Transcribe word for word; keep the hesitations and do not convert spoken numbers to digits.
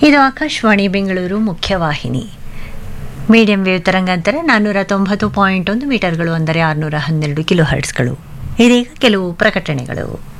ಇದು Akashvani Bengaluru ಮುಖ್ಯವಾಹಿನಿ. Medium wave ತರಂಗಾಂತರ ನಾನ್ನೂರ ತೊಂಬತ್ತು ಪಾಯಿಂಟ್ ಒಂದು ಮೀಟರ್ಗಳು ಅಂದರೆ ಆರುನೂರ ಹನ್ನೆರಡು ಕಿಲೋ ಹರ್ಟ್ಸ್ಗಳು. ಇದೀಗ ಕೆಲವು ಪ್ರಕಟಣೆಗಳು.